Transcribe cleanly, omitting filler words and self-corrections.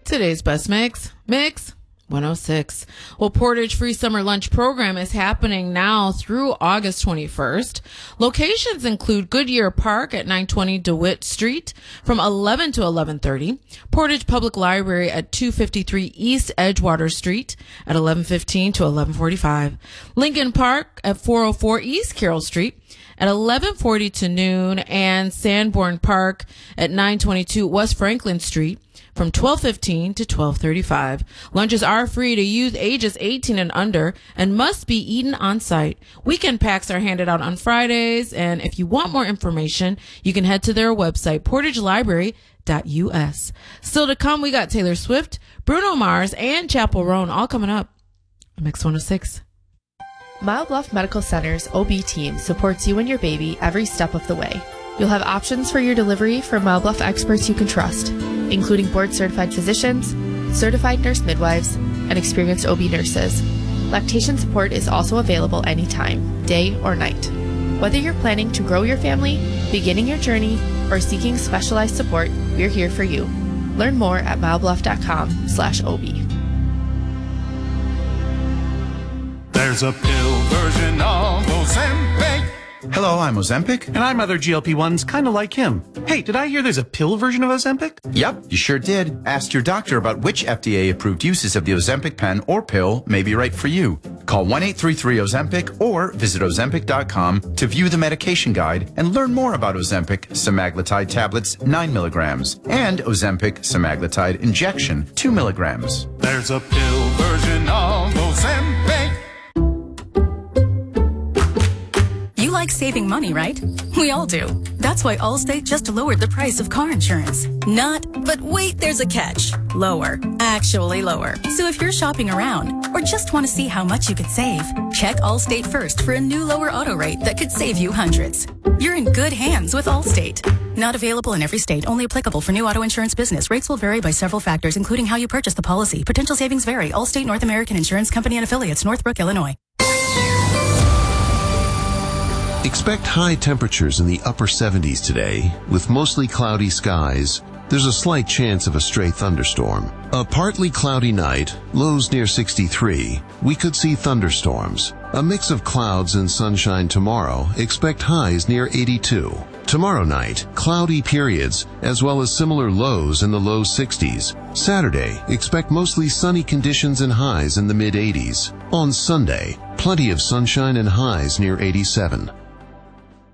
Today's best mix 106. Well, Portage Free Summer Lunch Program is happening now through August 21st. Locations include Goodyear Park at 920 DeWitt Street from 11 to 11:30. Portage Public Library at 253 East Edgewater Street at 11:15 to 11:45. Lincoln Park at 404 East Carroll Street at 11:40 to noon. And Sanborn Park at 922 West Franklin Street from 12:15 to 12:35. Lunches are free to youth ages 18 and under and must be eaten on site. Weekend packs are handed out on Fridays, and if you want more information, you can head to their website, portagelibrary.us. Still to come, we got Taylor Swift, Bruno Mars, and Chappell Roan all coming up. Mix 106. Mile Bluff Medical Center's OB team supports you and your baby every step of the way. You'll have options for your delivery from Mile Bluff experts you can trust, including board-certified physicians, certified nurse midwives, and experienced OB nurses. Lactation support is also available anytime, day or night. Whether you're planning to grow your family, beginning your journey, or seeking specialized support, we're here for you. Learn more at milebluff.com/OB. There's a pill version of Ozempic. Hello, I'm Ozempic. And I'm other GLP-1s, kind of like him. Hey, did I hear there's a pill version of Ozempic? Yep, you sure did. Ask your doctor about which FDA-approved uses of the Ozempic pen or pill may be right for you. Call 1-833-OZEMPIC or visit Ozempic.com to view the medication guide and learn more about Ozempic semaglutide tablets 9 milligrams and Ozempic semaglutide injection 2 milligrams. There's a pill version of Ozempic. You like saving money, right? We all do. That's why Allstate just lowered the price of car insurance. But wait, there's a catch. Lower. Actually lower. So if you're shopping around or just want to see how much you could save, check Allstate first for a new lower auto rate that could save you hundreds. You're in good hands with Allstate. Not available in every state, only applicable for new auto insurance business. Rates will vary by several factors, including how you purchase the policy. Potential savings vary. Allstate North American Insurance Company and Affiliates, Northbrook, Illinois. Expect high temperatures in the upper 70s today, with mostly cloudy skies. There's a slight chance of a stray thunderstorm. A partly cloudy night, lows near 63. We could see thunderstorms. A mix of clouds and sunshine tomorrow. Expect highs near 82. Tomorrow night, cloudy periods, as well as similar lows in the low 60s. Saturday, expect mostly sunny conditions and highs in the mid-80s. On Sunday, plenty of sunshine and highs near 87.